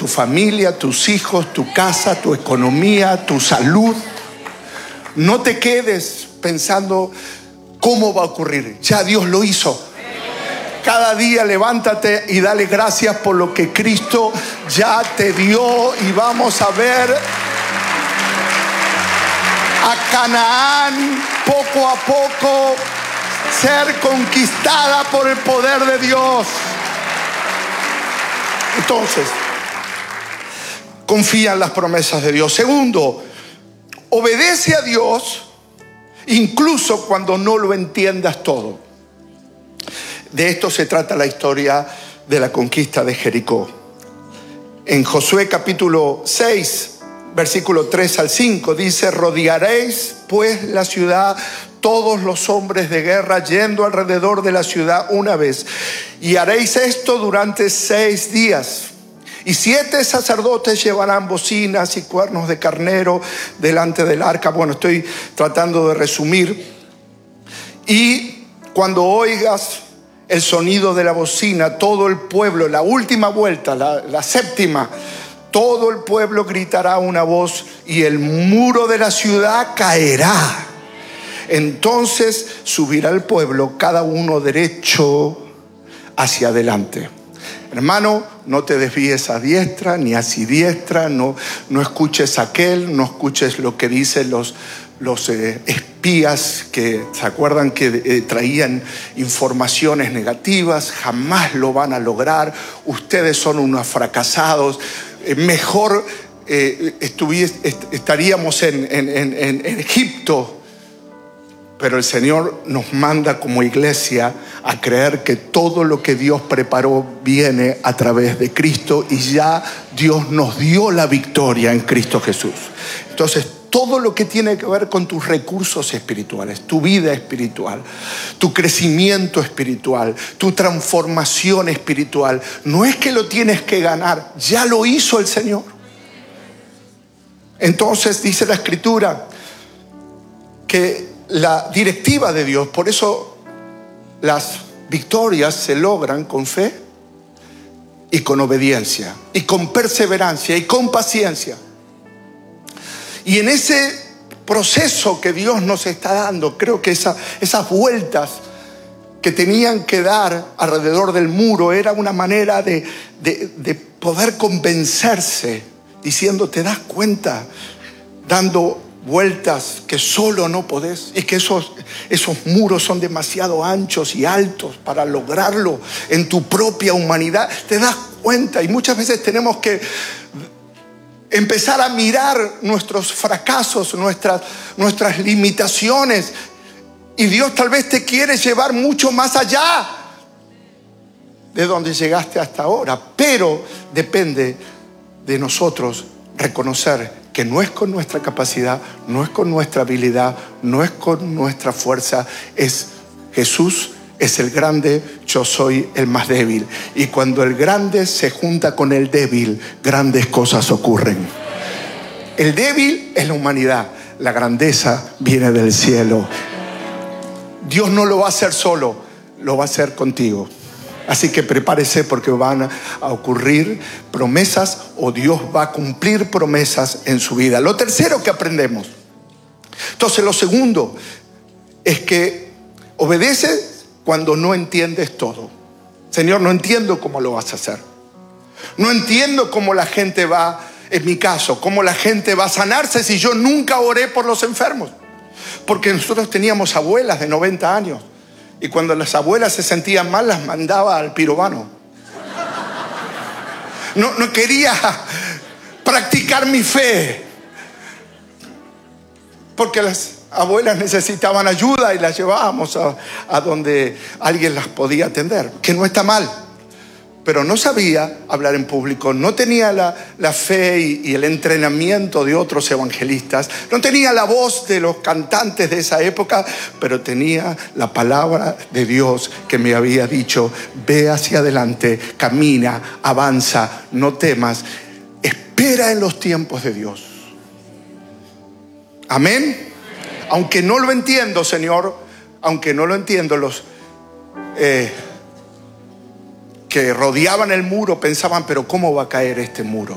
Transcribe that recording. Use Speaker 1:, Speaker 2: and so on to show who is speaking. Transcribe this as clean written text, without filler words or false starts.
Speaker 1: tu familia, tus hijos, tu casa, tu economía, tu salud. No te quedes pensando cómo va a ocurrir. Ya Dios lo hizo. Cada día levántate y dale gracias por lo que Cristo ya te dio. Y vamos a ver a Canaán poco a poco ser conquistada por el poder de Dios. Entonces, confía en las promesas de Dios. Segundo, obedece a Dios incluso cuando no lo entiendas todo. De esto se trata la historia de la conquista de Jericó. En Josué capítulo 6, versículo 3 al 5, dice: rodearéis pues la ciudad, todos los hombres de guerra, yendo alrededor de la ciudad una vez. Y haréis esto durante 6 días. Y 7 sacerdotes llevarán bocinas y cuernos de carnero delante del arca. Bueno, estoy tratando de resumir. Y cuando oigas el sonido de la bocina, todo el pueblo, la última vuelta, la séptima, todo el pueblo gritará una voz y el muro de la ciudad caerá. Entonces subirá el pueblo, cada uno derecho hacia adelante. Hermano, no te desvíes a diestra ni a siniestra, no escuches aquel, no escuches lo que dicen los espías que se acuerdan que traían informaciones negativas. Jamás lo van a lograr. Ustedes son unos fracasados. Mejor estaríamos en Egipto. Pero el Señor nos manda como iglesia a creer que todo lo que Dios preparó viene a través de Cristo, y ya Dios nos dio la victoria en Cristo Jesús. Entonces, todo lo que tiene que ver con tus recursos espirituales, tu vida espiritual, tu crecimiento espiritual, tu transformación espiritual, no es que lo tienes que ganar, ya lo hizo el Señor. Entonces dice la Escritura que la directiva de Dios, por eso las victorias se logran con fe y con obediencia y con perseverancia y con paciencia. Y en ese proceso que Dios nos está dando, creo que esas vueltas que tenían que dar alrededor del muro era una manera de poder convencerse, diciendo: te das cuenta, dando vueltas, que solo no podés, y que esos muros son demasiado anchos y altos para lograrlo en tu propia humanidad. Te das cuenta, y muchas veces tenemos que empezar a mirar nuestros fracasos, nuestras limitaciones, y Dios tal vez te quiere llevar mucho más allá de donde llegaste hasta ahora, pero depende de nosotros reconocer que no es con nuestra capacidad, no es con nuestra habilidad, no es con nuestra fuerza, es Jesús. Es el grande, yo soy el más débil. Y cuando el grande se junta con el débil, grandes cosas ocurren. El débil es la humanidad, la grandeza viene del cielo. Dios no lo va a hacer solo, lo va a hacer contigo. Así que prepárese, porque van a ocurrir promesas, o Dios va a cumplir promesas en su vida. Lo tercero que aprendemos. Entonces, lo segundo es que obedece cuando no entiendes todo. Señor, no entiendo cómo lo vas a hacer. No entiendo cómo la gente va, en mi caso, cómo la gente va a sanarse si yo nunca oré por los enfermos. Porque nosotros teníamos abuelas de 90 años. Y cuando las abuelas se sentían mal, las mandaba al pirobano. No quería practicar mi fe, porque las abuelas necesitaban ayuda y las llevábamos a donde alguien las podía atender, que no está mal. Pero no sabía hablar en público, no tenía la fe y el entrenamiento de otros evangelistas, no tenía la voz de los cantantes de esa época, pero tenía la palabra de Dios que me había dicho: ve hacia adelante, camina, avanza, no temas, espera en los tiempos de Dios. Amén. Aunque no lo entiendo, Señor, aunque no lo entiendo, los que rodeaban el muro pensaban: pero ¿cómo va a caer este muro?